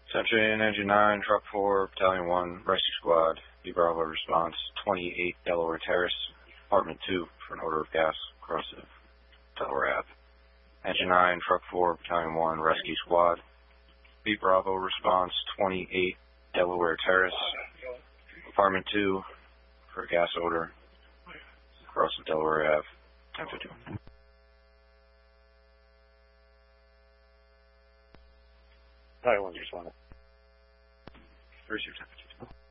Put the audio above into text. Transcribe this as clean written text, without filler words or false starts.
Attention, Engine 9, Truck 4, Battalion 1, Rescue Squad, B Bravo response, 28 Delaware Terrace, Apartment 2, for an odor of gas across the Delaware Ave. Engine 9, Truck 4, Battalion 1, Rescue Squad, B Bravo response, 28 Delaware Terrace, Apartment 2, for gas odor across the Delaware Ave, 1051. Battalion 1's responding. Where's your temperature?